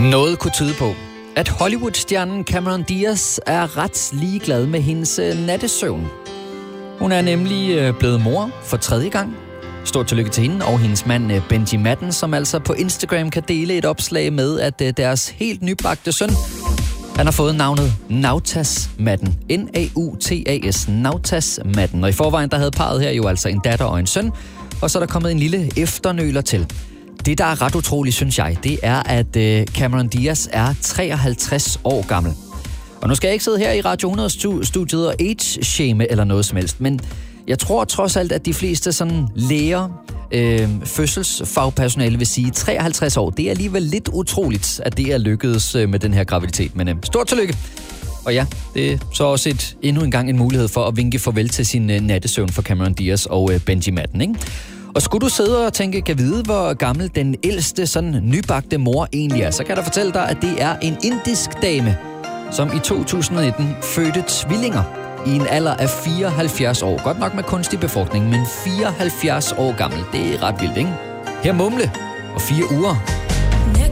Noget kunne tyde på, at Hollywood-stjernen Cameron Diaz er ret ligeglad med hendes nattesøvn. Hun er nemlig blevet mor for 3. gang. Stort tillykke til hende og hendes mand Benji Madden, som altså på Instagram kan dele et opslag med, at deres helt nybagte søn, han har fået navnet Nautas Madden. N-A-U-T-A-S, Nautas Madden. Og i forvejen, der havde parret her jo altså en datter og en søn, og så er der kommet en lille efternøler til. Det, der er ret utroligt, synes jeg, det er, at Cameron Diaz er 53 år gammel. Og nu skal jeg ikke sidde her i Radio 100-studiet og age-shame eller noget som helst, men jeg tror trods alt, at de fleste sådan læger, fødselsfagpersonale vil sige, 53 år, det er alligevel lidt utroligt, at det er lykkedes med den her graviditet. Men stort tillykke! Og ja, det er så også endnu en gang en mulighed for at vinke farvel til sin nattesøvn for Cameron Diaz og Benji Madden, ikke? Og skulle du sidde og tænke, kan vide, hvor gammel den ældste sådan nybagte mor egentlig er, så kan jeg fortælle dig, at det er en indisk dame, som i 2019 fødte tvillinger i en alder af 74 år. Godt nok med kunstig befrugtning, men 74 år gammel. Det er ret vildt, ikke? Her Mumle og 4 uger.